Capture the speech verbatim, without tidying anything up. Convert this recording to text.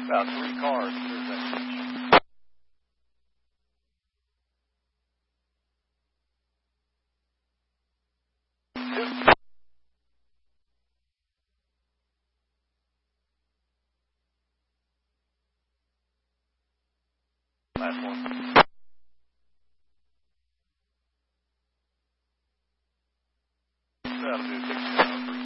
About three cars. There's that beach. Last one.